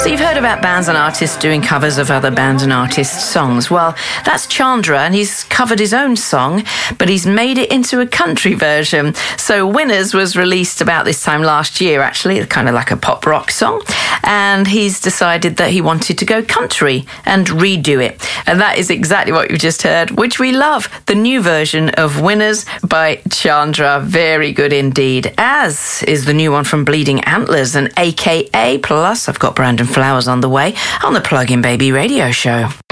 So you've heard about bands and artists doing covers of other bands and artists' songs. Well, that's Chandra, and he's covered his own song, but he's made it into a country version. So Winners was released about this time last year, actually, kind of like a pop rock song. And he's decided that he wanted to go country and redo it. And that is exactly what you've just heard, which we love. The new version of Winners by Chandra. Very good indeed. As is the new one from Bleeding Antlers and AKA. Plus, I've got Brandon Flowers on the way on the Plug-in Baby radio show.